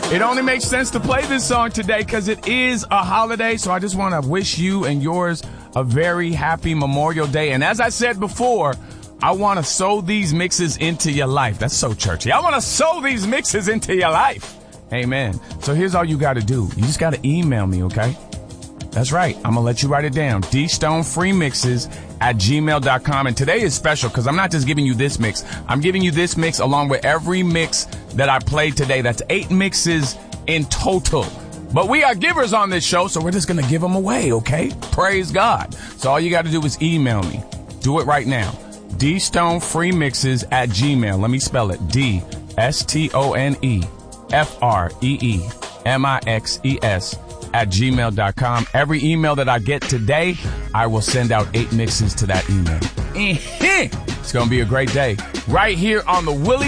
It only makes sense to play this song today because it is a holiday. So I just want to wish you and yours a very happy Memorial Day. And as I said before, I want to sow these mixes into your life. That's so churchy. I want to sow these mixes into your life. Amen. So here's all you got to do. You just got to email me, okay? That's right. I'm going to let you write it down. dstonefreemixes@gmail.com. And today is special because I'm not just giving you this mix. I'm giving you this mix along with every mix that I played today. That's 8 mixes in total. But we are givers on this show, so we're just going to give them away, okay? Praise God. So all you got to do is email me. Do it right now. dstonefreemixes@gmail. Let me spell it. dstonefreemixes@gmail.com. Every email that I get today, I will send out 8 mixes to that email. It's going to be a great day. Right here on the Willie